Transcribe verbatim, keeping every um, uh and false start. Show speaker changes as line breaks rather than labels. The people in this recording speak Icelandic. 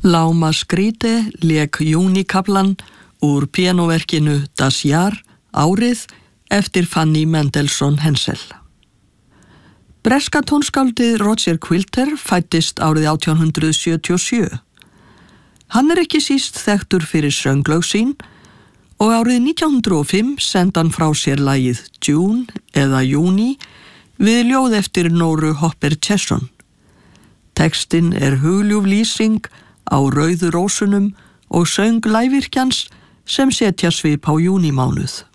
Lauma Skrítið lék júnikaflan úr píanóverkinu Das Jahr, árið, eftir Fanny Mendelssohn Hensel. Breska tónskáldið Roger Quilter fæddist árið átján hundrað sjötíu og sjö. Hann er ekki síst þekktur fyrir sönglög sín og árið nítján hundrað og fimm sendi hann frá sér lagið June eða Júní við ljóð eftir Nóru Hopper Chesson. Textinn er hugljúf lýsing á rauðu rósunum og söng lægvirkjans sem setja svip á júnímánuð.